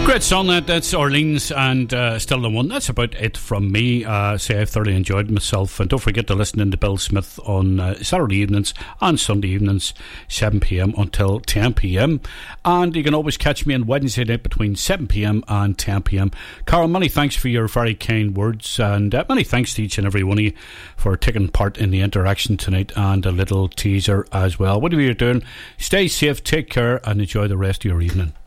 Great song that's Orleans and Still the One. That's about it from me. Say I've thoroughly enjoyed myself, and don't forget to listen in to Bill Smith on Saturday evenings and Sunday evenings, 7pm until 10pm, and you can always catch me on Wednesday night between 7pm and 10pm. Carol, many thanks for your very kind words, and many thanks to each and every one of you for taking part in the interaction tonight, and a little teaser as well. Whatever you're doing, stay safe, take care, and enjoy the rest of your evening.